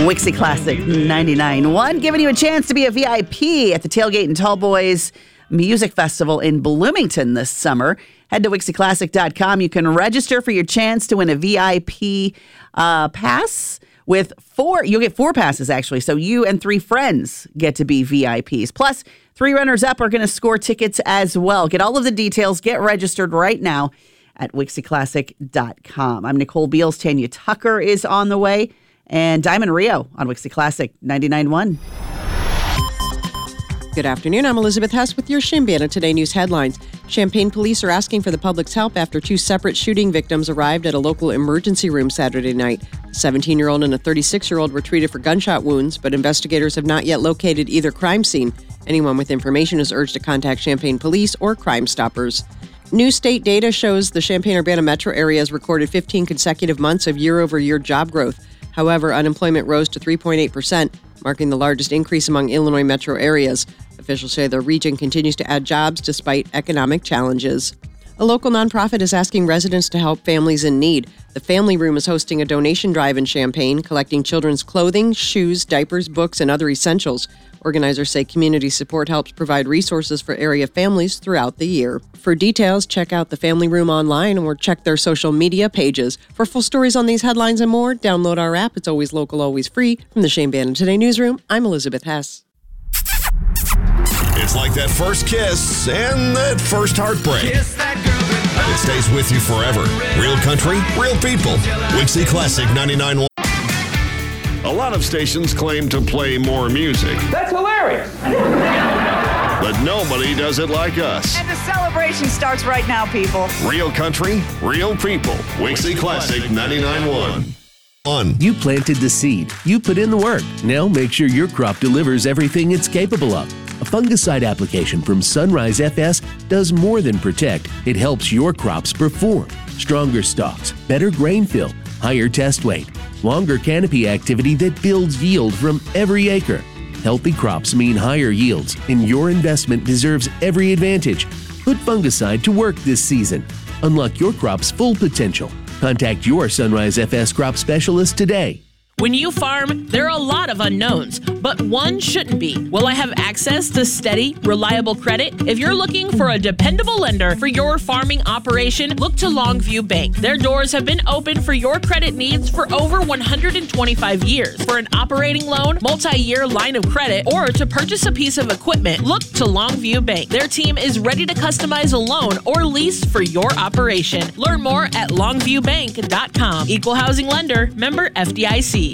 Wixie Classic 99.1, giving you a chance to be a VIP at the Tailgate and Tallboys Music Festival in Bloomington this summer. Head to WixieClassic.com. You can register for your chance to win a VIP pass with you'll get 4 passes actually, so you and 3 friends get to be VIPs. Plus, 3 runners-up are going to score tickets as well. Get all of the details. Get registered right now at WixieClassic.com. I'm Nicole Beals. Tanya Tucker is on the way. And Diamond Rio on Wixie Classic 99.1. Good afternoon. I'm Elizabeth Hess with your Shinbana Today News headlines. Champaign police are asking for the public's help after 2 separate shooting victims arrived at a local emergency room Saturday night. A 17-year-old and a 36-year-old were treated for gunshot wounds, but investigators have not yet located either crime scene. Anyone with information is urged to contact Champaign police or Crime Stoppers. New state data shows the Champaign-Urbana metro area has recorded 15 consecutive months of year-over-year job growth. However, unemployment rose to 3.8%, marking the largest increase among Illinois metro areas. Officials say the region continues to add jobs despite economic challenges. A local nonprofit is asking residents to help families in need. The Family Room is hosting a donation drive in Champaign, collecting children's clothing, shoes, diapers, books, and other essentials. Organizers say community support helps provide resources for area families throughout the year. For details, check out the Family Room online or check their social media pages. For full stories on these headlines and more, download our app. It's always local, always free. From the Shinbana Today Newsroom, I'm Elizabeth Hess. It's like that first kiss and that first heartbreak. Kiss that girl goodbye. It stays with you forever. Real country, real people. Wixie Classic 99.1. A lot of stations claim to play more music. That's hilarious. But nobody does it like us. And the celebration starts right now, people. Real country, real people. Wixie Classic 99.1. You planted the seed. You put in the work. Now make sure your crop delivers everything it's capable of. A fungicide application from Sunrise FS does more than protect. It helps your crops perform. Stronger stalks, better grain fill, higher test weight, longer canopy activity that builds yield from every acre. Healthy crops mean higher yields, and your investment deserves every advantage. Put fungicide to work this season. Unlock your crop's full potential. Contact your Sunrise FS crop specialist today. When you farm, there are a lot of unknowns, but one shouldn't be. Will I have access to steady, reliable credit? If you're looking for a dependable lender for your farming operation, look to Longview Bank. Their doors have been open for your credit needs for over 125 years. For an operating loan, multi-year line of credit, or to purchase a piece of equipment, look to Longview Bank. Their team is ready to customize a loan or lease for your operation. Learn more at longviewbank.com. Equal housing lender, member FDIC.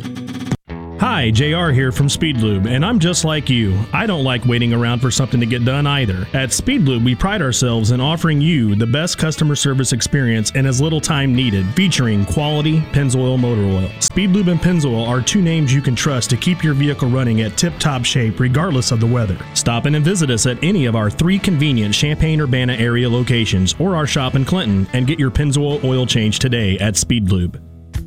Hi, JR here from Speedlube, and I'm just like you. I don't like waiting around for something to get done either. At Speedlube, we pride ourselves in offering you the best customer service experience in as little time needed, featuring quality Pennzoil motor oil. Speedlube and Pennzoil are 2 names you can trust to keep your vehicle running at tip-top shape regardless of the weather. Stop in and visit us at any of our 3 convenient Champaign-Urbana area locations or our shop in Clinton and get your Pennzoil oil change today at Speedlube.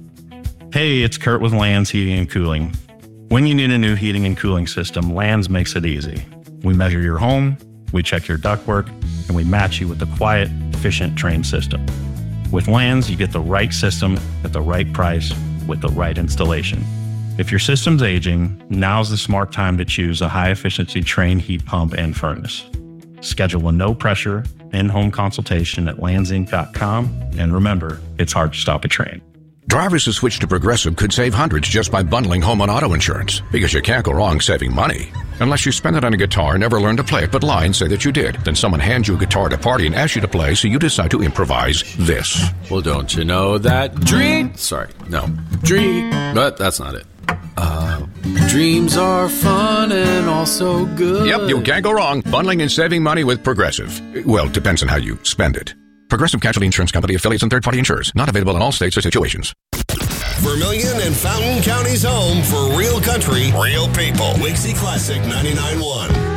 Hey, it's Kurt with Lands Heating and Cooling. When you need a new heating and cooling system, Lands makes it easy. We measure your home, we check your ductwork, and we match you with a quiet, efficient, trained system. With Lands, you get the right system at the right price with the right installation. If your system's aging, now's the smart time to choose a high-efficiency trained heat pump and furnace. Schedule a no-pressure, in-home consultation at landsinc.com, and remember, it's hard to stop a train. Drivers who switch to Progressive could save hundreds just by bundling home and auto insurance, because you can't go wrong saving money. Unless you spend it on a guitar and never learn to play it but lie and say that you did. Then someone hands you a guitar at a party and asks you to play, so you decide to improvise this. Well, don't you know that dream... But that's not it. Dreams are fun and also good. Yep, you can't go wrong bundling and saving money with Progressive. Well, depends on how you spend it. Progressive Casualty Insurance Company, affiliates, and third-party insurers. Not available in all states or situations. Vermilion and Fountain County's home for real country, real people. Wixie Classic 99.1.